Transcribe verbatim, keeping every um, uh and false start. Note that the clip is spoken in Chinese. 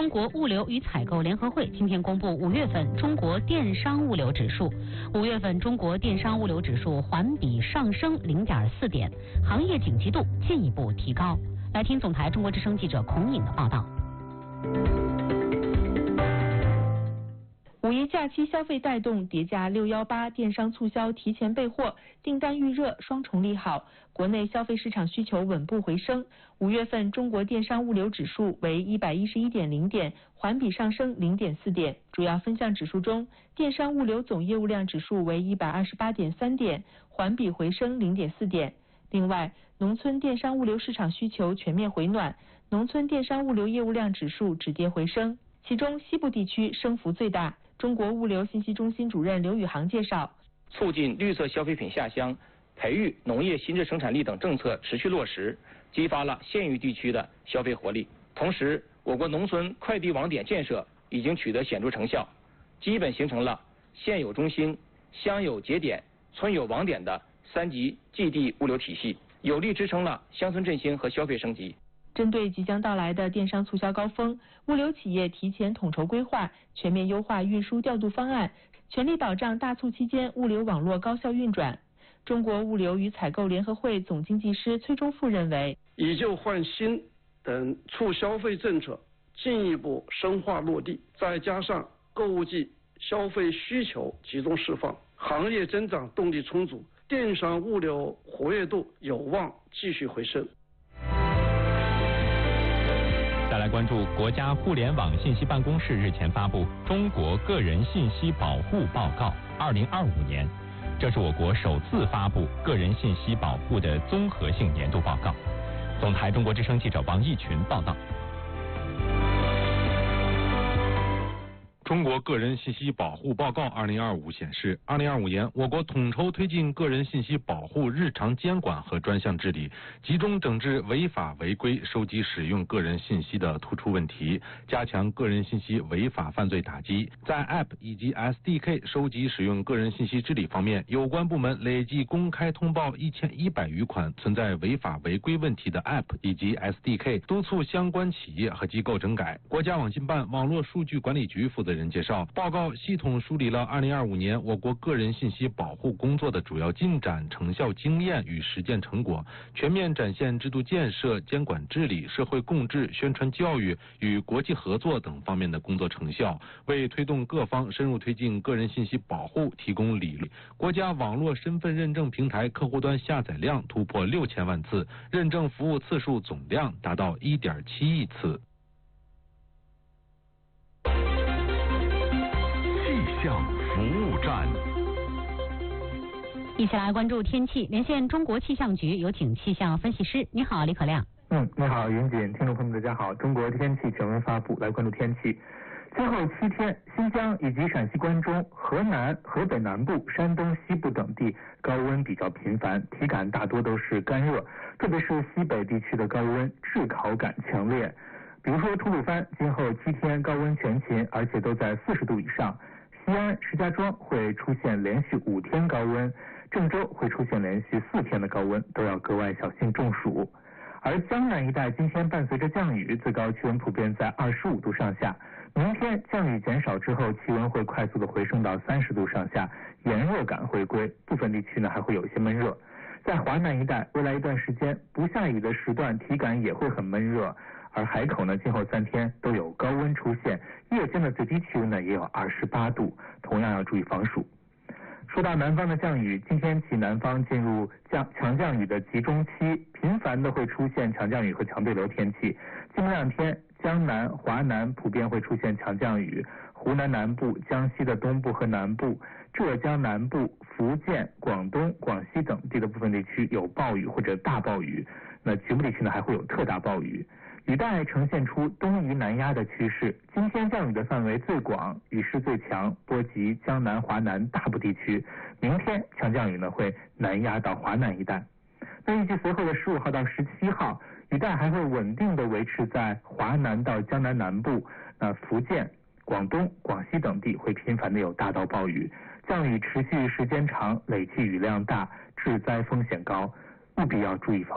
中国物流与采购联合会今天公布五月份中国电商物流指数，五月份中国电商物流指数环比上升零点四点，行业景气度进一步提高。来听总台中国之声记者孔颖的报道。 五一假期消费带动，叠加六一八电商促销提前备货，订单预热双重利好，国内消费市场需求稳步回升。五月份中国电商物流指数为一百一十一点零点，环比上升零点四点。主要分项指数中，电商物流总业务量指数为一百二十八点三点，环比回升零点四点。另外，农村电商物流市场需求全面回暖，农村电商物流业务量指数止跌回升，其中西部地区升幅最大。中国物流信息中心主任刘宇航介绍， 促进绿色消费品下乡、培育农业新质生产力等政策持续落实，激发了县域地区的消费活力。同时，我国农村快递网点建设已经取得显著成效，基本形成了县有中心、乡有节点、村有网点的三级寄递物流体系，有力支撑了乡村振兴和消费升级。 针对即将到来的电商促销高峰，物流企业提前统筹规划，全面优化运输调度方案，全力保障大促期间物流网络高效运转。中国物流与采购联合会总经济师崔忠富认为， 以旧换新等促消费政策进一步深化落地，再加上购物季消费需求集中释放，行业增长动力充足，电商物流活跃度有望继续回升。 再来关注国家互联网信息办公室日前发布《中国个人信息保护报告二零二五年》，这是我国首次发布个人信息保护的综合性年度报告。总台中国之声记者王义群报道。 中国个人信息保护报告二零二五显示，二零二五年我国统筹推进个人信息保护日常监管和专项治理，集中整治违法违规收集使用个人信息的突出问题，加强个人信息违法犯罪打击。在 App 以及 S D K 收集使用个人信息治理方面，有关部门累计公开通报一千一百余款存在违法违规问题的 App 以及 S D K， 督促相关企业和机构整改。国家网信办网络数据管理局负责人介绍，报告系统梳理了二零二五年我国个人信息保护工作的主要进展、成效经验与实践成果，全面展现制度建设、监管治理、社会共治、宣传教育与国际合作等方面的工作成效，为推动各方深入推进个人信息保护提供理论。国家网络身份认证平台客户端下载量突破六千万次，认证服务次数总量达到一点七亿次。 气象服务站， 一起来关注天气。连线中国气象局，有请气象分析师。你好，李可亮。 嗯，你好，云锦，听众朋友们，大家好。中国天气全文发布，来关注天气。今后七天，新疆以及陕西关中、河南、河北南部、山东西部等地高温比较频繁，体感大多都是干热，特别是西北地区的高温炙烤感强烈。比如说吐鲁番，今后七天高温全勤，而且都在四十度以上。西安、石家庄会出现连续五天高温，郑州会出现连续四天的高温，都要格外小心中暑。而江南一带今天伴随着降雨，最高气温普遍在二十五度上下。明天降雨减少之后，气温会快速的回升到三十度上下，炎热感回归，部分地区呢还会有一些闷热。在华南一带，未来一段时间不下雨的时段，体感也会很闷热。而海口呢，今后三天都有高温出现，夜间的最低气温呢也有二十八度，同样要注意防暑。说到南方的降雨，今天起南方进入降强降雨的集中期，频繁的会出现强降雨和强对流天气。今明两天，江南、华南普遍会出现强降雨，湖南南部、江西的东部和南部、浙江南部、福建、广东、广西等地的部分地区有暴雨或者大暴雨，那局部地区呢还会有特大暴雨。雨带呈现出东移南压的趋势，今天降雨的范围最广，雨势最强，波及江南、华南大部地区。明天强降雨呢会南压到华南一带。那预计随后的十五号到十七号，雨带还会稳定的维持在华南到江南南部，那福建、广东、广西等地会频繁的有大到暴雨，降雨持续时间长，累计雨量大，致灾风险高，务必要注意防。